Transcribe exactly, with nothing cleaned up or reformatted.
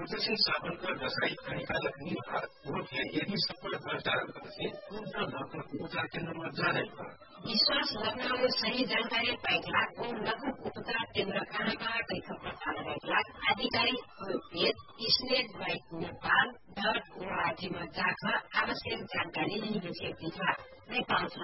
Processing साबुनको व्यवसायिक हानिकारक निर्भर रोगले यदि सफल उपचार गर्थे उनका लगभग उपचार केन्द्रमा जाँदै विश्वास लग्नले सही जानकारी पाइला उन लघु उपचार केन्द्र कहाँबाट खबर पाइला आधिकारिक page snake bike Nepal dot ओआरजीमा जाकर आवश्यक जानकारी लिन सक्छ। नेपाल